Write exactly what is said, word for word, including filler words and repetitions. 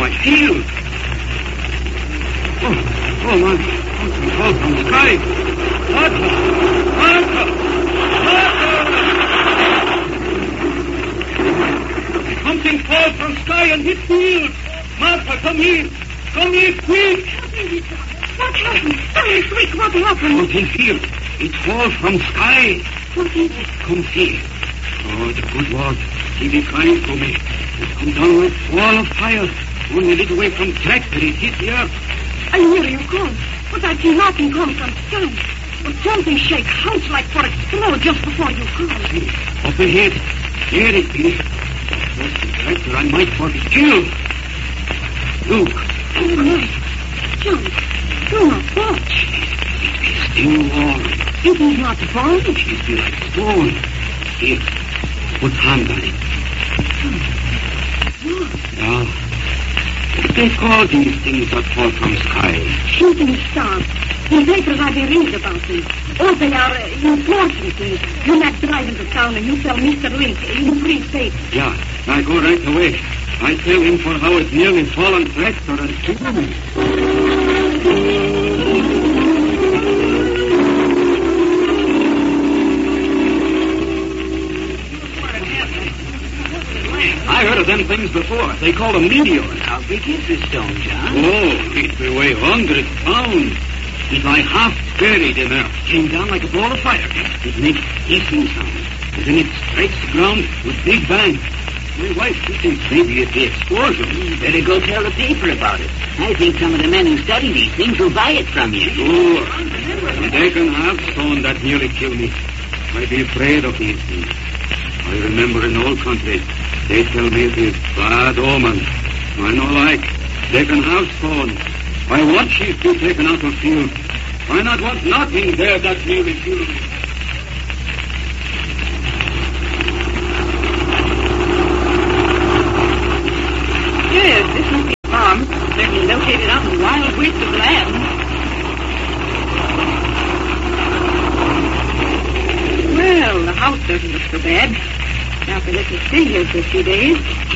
my field. Oh, oh, my. Something falls from the sky. Martha! Martha! Martha! Something falls from sky and hit field. Martha, come here. Come here, quick. What happened? Hurry, quick, what happened? Something field. It falls from sky. What is it? Come see. Oh, the good Lord. He be kind to me. It come down like wall of fire. Only a little way from track that it hit the earth. I hear you call, but I see nothing come from sky. But something shake, house like for explode just before you call. See, up ahead. There it be. That's the tractor I might for the kill. Look. Oh, my. John, do not watch. It be still warm. It is not bone. It be like stone. Here, put hand on it. What? Now, what they call these things that fall from sky? Shooting stars. In papers I be read about them. Oh, they are uh, important things. You might drive into town and you tell Mister Link in free state. Yeah, I go right away. I tell him for how it nearly fallen tractor and killed me. I heard of them things before. They call them meteors. How big is this stone, John? Oh, it will weigh hundred pounds. It lie half buried in earth. Came down like a ball of fire. It makes hissing sound. And then it strikes the ground with big bang. My wife, she thinks maybe it's the explosion. You better go tell the paper about it. I think some of the men who study these things will buy it from you. Sure. They can have stone that nearly killed me. I be afraid of these things. I remember in old country, they tell me it is bad omen. I know like, they can have stone. I want sheep to be taken out of field. I not want nothing there that nearly killed me. Yes, this must be a farm. Certainly located out in the wild waste of land. Well, the house doesn't look so bad. Now, if they let me stay here for a few days,